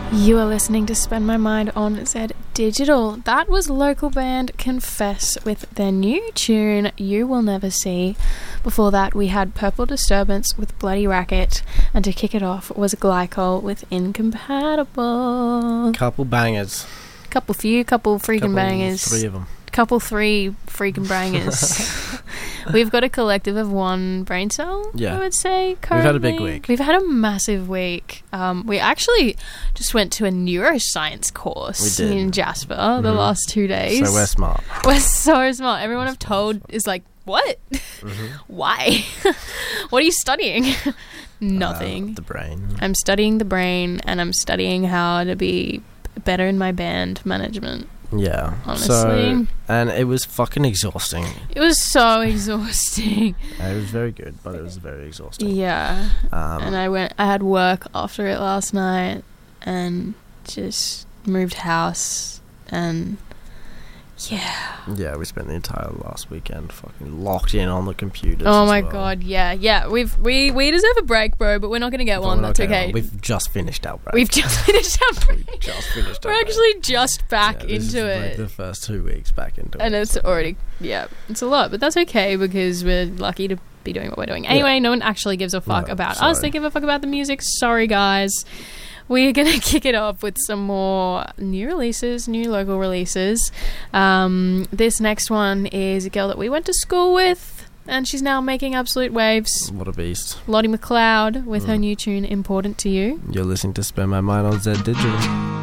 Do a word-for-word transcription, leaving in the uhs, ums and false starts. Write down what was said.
You are listening to Spend My Mind on Z Digital. That was local band Confess with their new tune, You Will Never See. Before that, we had Purple Disturbance with Bloody Racket. And to kick it off was Glycol with Incompatible. Couple bangers. Couple few, couple freaking couple, bangers. Three of them. Couple three freaking bangers. We've got a collective of one brain cell, yeah. I would say, currently. We've had a big week. We've had a massive week. Um, we actually just went to a neuroscience course in Jasper mm-hmm. the last two days. So we're smart. We're so smart. Everyone we're I've told smart. is like, what? Mm-hmm. Why? What are you studying? Nothing. Uh, the brain. I'm studying the brain, and I'm studying how to be better in my band management. Yeah, honestly. So, and it was fucking exhausting. It was so exhausting. It was very good, but it was very exhausting. Yeah, um, and I went. I had work after it last night, and just moved house, and yeah, yeah. We spent the entire last weekend fucking locked in on the computers. Oh my well. god, yeah, yeah. We've we we deserve a break, bro, but we're not gonna get but one. That's okay. We've just finished our break. We've just finished our break. We've just finished. We're our actually break. just back yeah, this into is it. Like the first two weeks back into and it, and it's so. already yeah, it's a lot, but that's okay because we're lucky to be doing what we're doing. Anyway, yeah. No one actually gives a fuck no, about sorry. us. They give a fuck about the music. Sorry, guys. We're going to kick it off with some more new releases, new local releases. Um, this next one is a girl that we went to school with, and she's now making absolute waves. What a beast. Lottie McLeod with mm. her new tune, Important to You. You're listening to Spend My Mind on Z Digital.